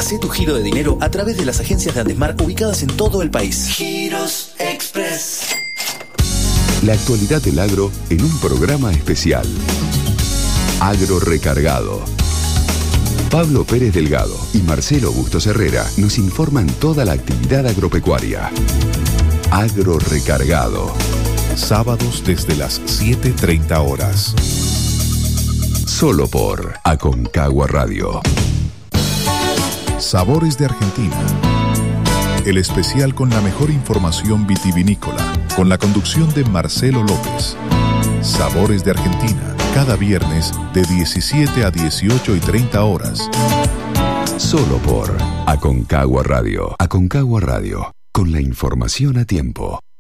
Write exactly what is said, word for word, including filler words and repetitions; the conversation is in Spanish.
Hacé tu giro de dinero a través de las agencias de Andesmar ubicadas en todo el país. Giros Express. La actualidad del agro en un programa especial. Agro Recargado. Pablo Pérez Delgado y Marcelo Bustos Herrera nos informan toda la actividad agropecuaria. Agro Recargado. Sábados desde las siete treinta horas. Solo por Aconcagua Radio. Sabores de Argentina. El especial con la mejor información vitivinícola, con la conducción de Marcelo López. Sabores de Argentina, cada viernes de diecisiete a dieciocho y treinta horas. Solo por Aconcagua Radio. Aconcagua Radio, con la información a tiempo.